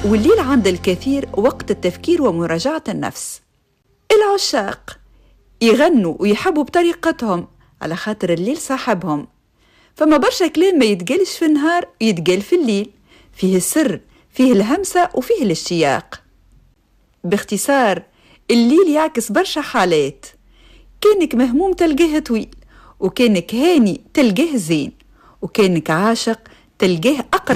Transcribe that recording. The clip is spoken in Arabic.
والليل عند الكثير وقت التفكير ومراجعة النفس. العشاق يغنوا ويحبوا بطريقتهم على خاطر الليل صاحبهم، فما برشا كلام ما يتقالش في النهار يتقال في الليل، فيه السر، فيه الهمسة، وفيه الاشتياق. باختصار الليل يعكس برشا حالات، كانك مهموم تلقاه طويل، وكانك هاني تلقاه زين، وكانك عاشق تلقاه أقرب.